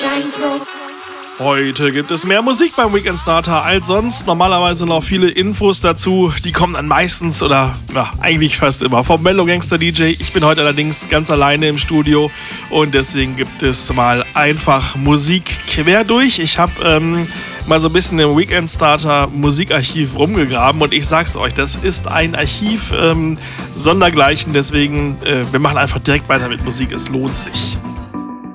Heute gibt es mehr Musik beim Weekend Starter als sonst. Normalerweise noch viele Infos dazu. Die kommen dann meistens oder eigentlich fast immer vom Mellow Gangster DJ. Ich bin heute allerdings ganz alleine im Studio und deswegen gibt es mal einfach Musik quer durch. Ich habe mal so ein bisschen im Weekend Starter Musikarchiv rumgegraben und ich sag's euch, das ist ein Archiv sondergleichen. Deswegen, wir machen einfach direkt weiter mit Musik. Es lohnt sich.